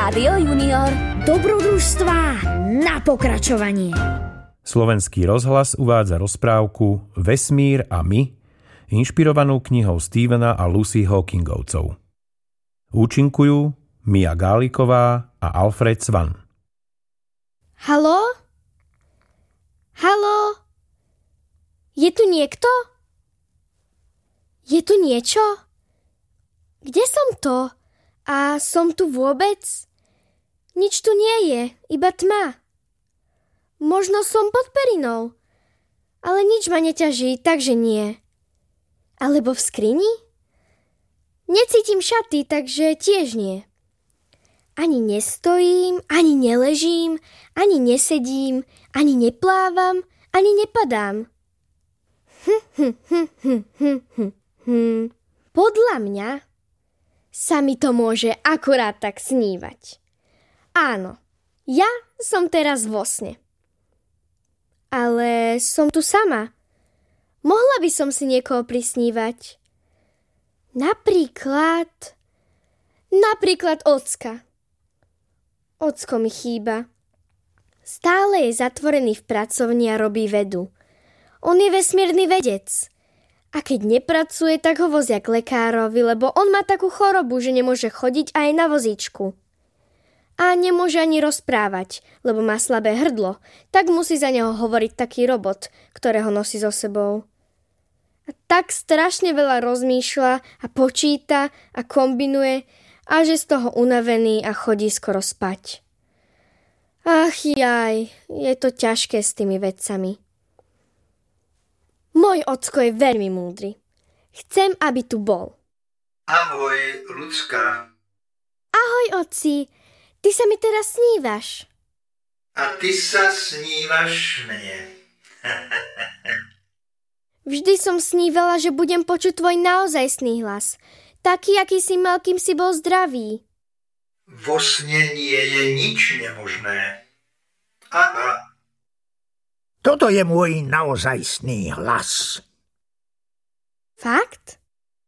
Rádio Junior. Dobrodružstvá na pokračovanie. Slovenský rozhlas uvádza rozprávku Vesmír a my, inšpirovanú knihou Stephena a Lucy Hawkingovcov. Účinkujú Mia Gáliková a Alfred Svan. Haló? Haló? Je tu niekto? Je tu niečo? Kde som to? A som tu vôbec? Nič tu nie je, iba tma. Možno som pod perinou, ale nič ma neťaží, takže nie. Alebo v skrini? Necítim šaty, takže tiež nie. Ani nestojím, ani neležím, ani nesedím, ani neplávam, ani nepadám. Podľa mňa sa mi to môže akurát tak snívať. Áno, ja som teraz vo sne. Ale som tu sama. Mohla by som si niekoho prisnívať. Napríklad ocka. Ocko mi chýba. Stále je zatvorený v pracovni a robí vedu. On je vesmírny vedec. A keď nepracuje, tak ho vozia k lekárovi, lebo on má takú chorobu, že nemôže chodiť aj na vozíčku. A nemôže ani rozprávať, lebo má slabé hrdlo, tak musí za neho hovoriť taký robot, ktorého nosí so sebou. A tak strašne veľa rozmýšľa a počíta a kombinuje, a že z toho unavený a chodí skoro spať. Ach jaj, je to ťažké s tými vedcami. Môj ocko je veľmi múdry. Chcem, aby tu bol. Ahoj, ľudská. Ahoj, oci. Ty sa mi teraz snívaš. A ty sa snívaš mne. Vždy som snívala, že budem počuť tvoj naozajstný hlas. Taký, aký si mal, kým si bol zdravý. Vo sne nie je nič nemožné. Aha. Toto je môj naozajstný hlas. Fakt?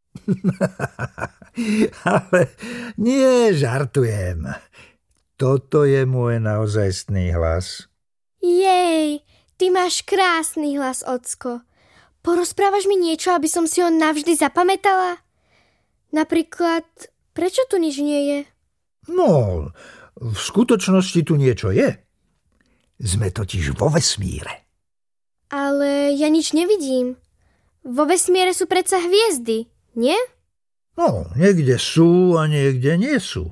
Ale nie, žartujem. Toto je môj naozajstný hlas. Jej, ty máš krásny hlas, ocko. Porozprávaš mi niečo, aby som si ho navždy zapamätala? Napríklad, prečo tu nič nie je? No, v skutočnosti tu niečo je. Sme totiž vo vesmíre. Ale ja nič nevidím. Vo vesmíre sú predsa hviezdy, nie? No, niekde sú a niekde nie sú.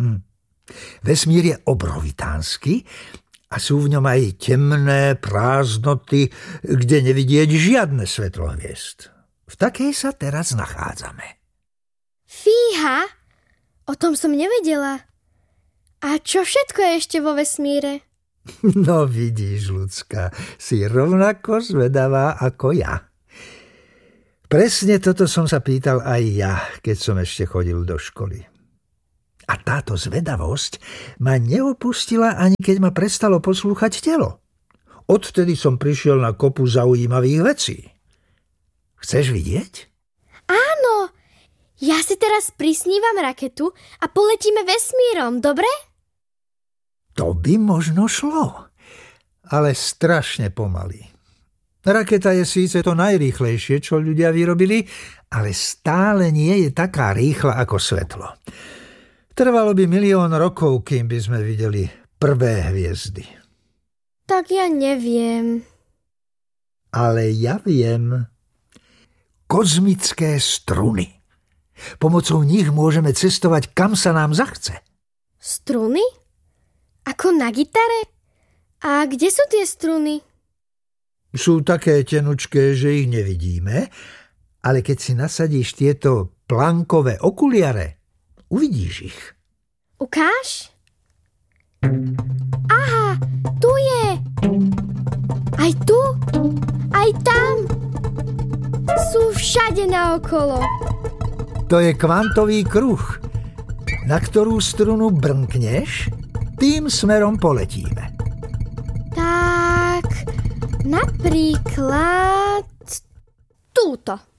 Vesmír je obrovitánsky a sú v ňom aj temné prázdnoty, kde nevidieť žiadne svetlo hviezd. V takej sa teraz nachádzame. Fíha, o tom som nevedela. A čo všetko je ešte vo vesmíre? No vidíš, ľudská, si rovnako zvedavá ako ja. Presne toto som sa pýtal aj ja, keď som ešte chodil do školy. A táto zvedavosť ma neopustila, ani keď ma prestalo poslúchať telo. Odvtedy som prišiel na kopu zaujímavých vecí. Chceš vidieť? Áno, ja si teraz prisnívam raketu a poletíme vesmírom, dobre? To by možno šlo, ale strašne pomaly. Raketa je síce to najrýchlejšie, čo ľudia vyrobili, ale stále nie je taká rýchla ako svetlo. Trvalo by 1 000 000 rokov, kým by sme videli prvé hviezdy. Tak ja neviem. Ale ja viem. Kozmické struny. Pomocou nich môžeme cestovať, kam sa nám zachce. Struny? Ako na gitare? A kde sú tie struny? Sú také tenučké, že ich nevidíme, ale keď si nasadíš tieto plankové okuliare, uvidíš ich. Ukáž? Aha, tu je. Aj tu, aj tam. Sú všade naokolo. To je kvantový kruh. Na ktorú strunu brnkneš, tým smerom poletíme. Tak, napríklad túto.